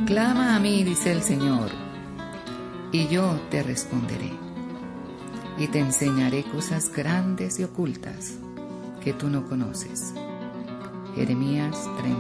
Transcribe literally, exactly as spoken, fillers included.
Clama a mí, dice el Señor, y yo te responderé, y te enseñaré cosas grandes y ocultas que tú no conoces. Jeremías treinta.